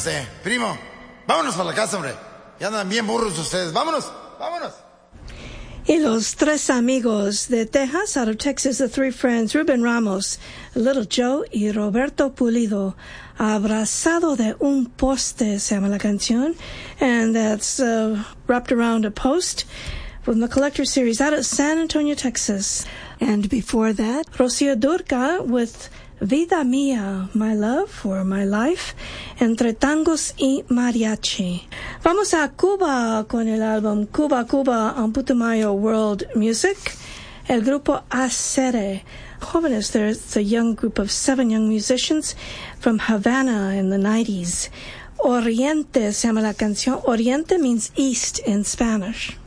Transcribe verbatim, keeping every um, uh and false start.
este, primo, vámonos para la casa, hombre. Ya andan bien burros ustedes. Vámonos, vámonos. Y los tres amigos de Texas, out of Texas, the three friends, Ruben Ramos, Little Joe y Roberto Pulido, Abrazado de un poste, se llama la canción, and that's uh, wrapped around a post from the Collector Series out of San Antonio, Texas. And before that, Rocío Dúrcal with Vida Mía, My Love, or My Life, entre tangos y mariachi. Vamos a Cuba con el álbum Cuba, Cuba, en Putumayo World Music. El grupo Acere. Jóvenes, there's a young group of seven young musicians from Havana in the nineties. Oriente se llama la canción. Oriente means east in Spanish.